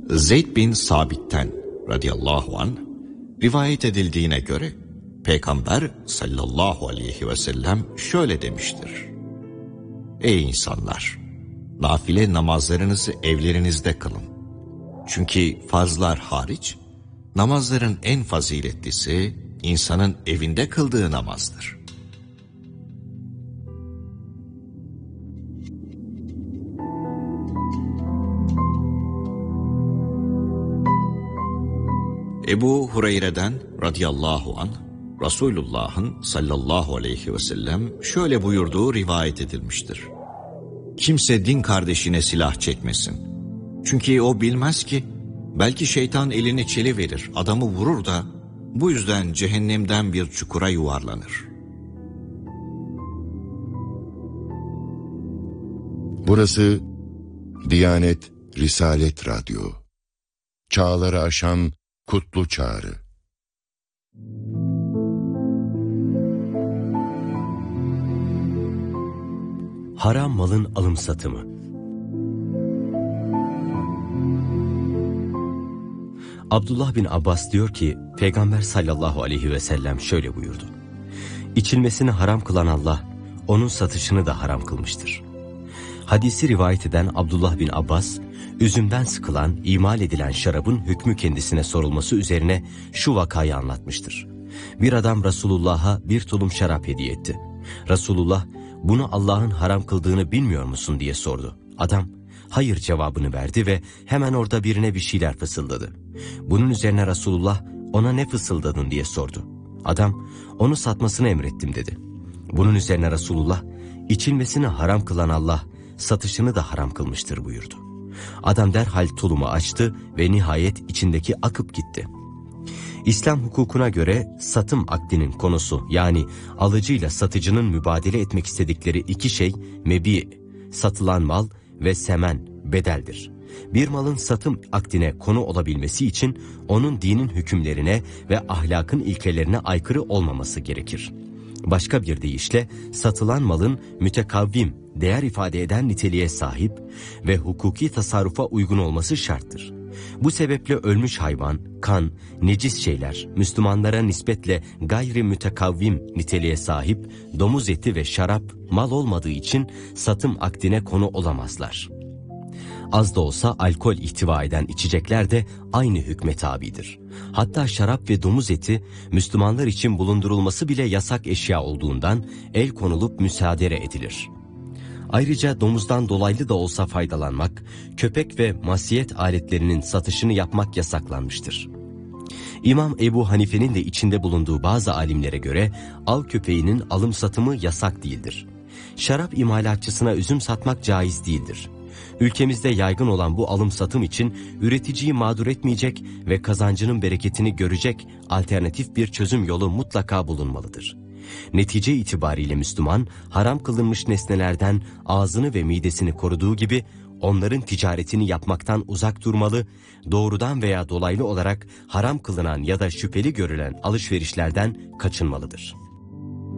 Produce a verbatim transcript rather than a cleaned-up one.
Zeyd bin Sabit'ten radıyallahu anh rivayet edildiğine göre Peygamber sallallahu aleyhi ve sellem şöyle demiştir: Ey insanlar! Nafile namazlarınızı evlerinizde kılın. Çünkü farzlar hariç namazların en faziletlisi insanın evinde kıldığı namazdır. Ebu Hureyre'den radıyallahu anh, Resulullah'ın sallallahu aleyhi ve sellem şöyle buyurduğu rivayet edilmiştir: Kimse din kardeşine silah çekmesin. Çünkü o bilmez ki, belki şeytan elini çeliverir, adamı vurur da bu yüzden cehennemden bir çukura yuvarlanır. Burası Diyanet Risalet Radyo. Çağları aşan kutlu çağrı. Haram malın alım satımı. Abdullah bin Abbas diyor ki, Peygamber sallallahu aleyhi ve sellem şöyle buyurdu: İçilmesini haram kılan Allah, onun satışını da haram kılmıştır. Hadisi rivayet eden Abdullah bin Abbas, üzümden sıkılan, imal edilen şarabın hükmü kendisine sorulması üzerine şu vakayı anlatmıştır. Bir adam Resulullah'a bir tulum şarap hediye etti. Resulullah, bunu Allah'ın haram kıldığını bilmiyor musun diye sordu. Adam, hayır cevabını verdi ve hemen orada birine bir şeyler fısıldadı. Bunun üzerine Resulullah, ona ne fısıldadın diye sordu. Adam, onu satmasını emrettim dedi. Bunun üzerine Resulullah, içilmesini haram kılan Allah, satışını da haram kılmıştır buyurdu. Adam derhal tulumu açtı ve nihayet içindeki akıp gitti. İslam hukukuna göre satım akdinin konusu, yani alıcıyla satıcının mübadele etmek istedikleri iki şey mebi, satılan mal, ve semen, bedeldir. Bir malın satım akdine konu olabilmesi için onun dinin hükümlerine ve ahlakın ilkelerine aykırı olmaması gerekir. Başka bir deyişle satılan malın mütekavvim, değer ifade eden niteliğe sahip ve hukuki tasarrufa uygun olması şarttır. Bu sebeple ölmüş hayvan, kan, necis şeyler, Müslümanlara nispetle gayri mütekavvim niteliğe sahip domuz eti ve şarap mal olmadığı için satım akdine konu olamazlar. Az da olsa alkol ihtiva eden içecekler de aynı hükme tabidir. Hatta şarap ve domuz eti Müslümanlar için bulundurulması bile yasak eşya olduğundan el konulup müsaade edilir. Ayrıca domuzdan dolaylı da olsa faydalanmak, köpek ve masiyet aletlerinin satışını yapmak yasaklanmıştır. İmam Ebu Hanife'nin de içinde bulunduğu bazı alimlere göre av köpeğinin alım satımı yasak değildir. Şarap imalatçısına üzüm satmak caiz değildir. Ülkemizde yaygın olan bu alım satım için üreticiyi mağdur etmeyecek ve kazancının bereketini görecek alternatif bir çözüm yolu mutlaka bulunmalıdır. Netice itibariyle Müslüman, haram kılınmış nesnelerden ağzını ve midesini koruduğu gibi onların ticaretini yapmaktan uzak durmalı, doğrudan veya dolaylı olarak haram kılınan ya da şüpheli görülen alışverişlerden kaçınmalıdır.